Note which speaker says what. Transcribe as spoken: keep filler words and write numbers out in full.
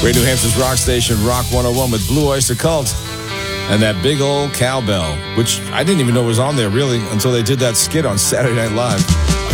Speaker 1: We're New Hampshire's rock station, Rock one oh one, with Blue Oyster Cult and that big old cowbell, which I didn't even know was on there, really, until they did that skit on Saturday Night Live.